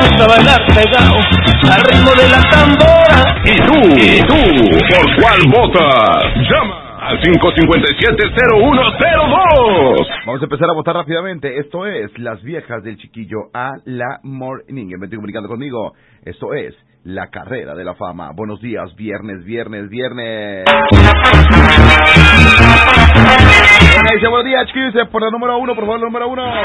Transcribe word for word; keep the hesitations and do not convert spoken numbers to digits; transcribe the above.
vamos a bailar pegado al ritmo de la tambora. ¿Y tú? ¿Y tú? ¿Por cuál votas? Llama al cinco cinco siete cero uno cero dos. Vamos a empezar a votar rápidamente. Esto es Las Viejas del Chiquillo a la Morning. Me estoy comunicando conmigo. Esto es La Carrera de la Fama. Buenos días, viernes, viernes, viernes. Dice, buenos días, chiquillos, por la número uno, por favor, la número uno.